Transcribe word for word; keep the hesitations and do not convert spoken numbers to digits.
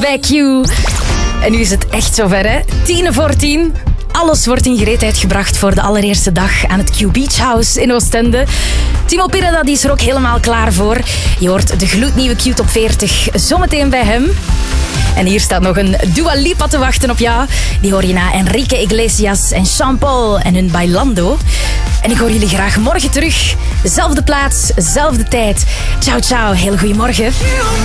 bij Q. En nu is het echt zover, hè? Tien voor tien. Alles wordt in gereedheid gebracht voor de allereerste dag aan het Q Beach House in Oostende. Timo Pireda die is er ook helemaal klaar voor. Je hoort de gloednieuwe Q Top veertig zometeen bij hem. En hier staat nog een Dua Lipa te wachten op jou. Die hoor je na Enrique Iglesias en Sean Paul en hun Bailando. En ik hoor jullie graag morgen terug. Zelfde plaats, zelfde tijd. Ciao, ciao. Heel goedemorgen.